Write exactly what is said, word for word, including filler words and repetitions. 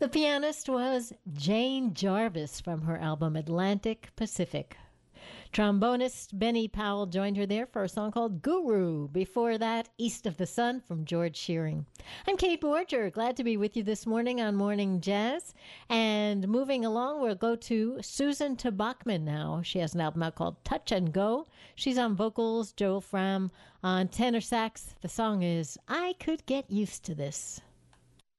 The pianist was Jane Jarvis from her album Atlantic Pacific. Trombonist Benny Powell joined her there for a song called Guru. Before that, East of the Sun from George Shearing. I'm Kate Borger, glad to be with you this morning on Morning Jazz. And moving along, we'll go to Susan Tabachman now. She has an album out called Touch and Go. She's on vocals, Joel Fram on tenor sax. The song is I Could Get Used to This.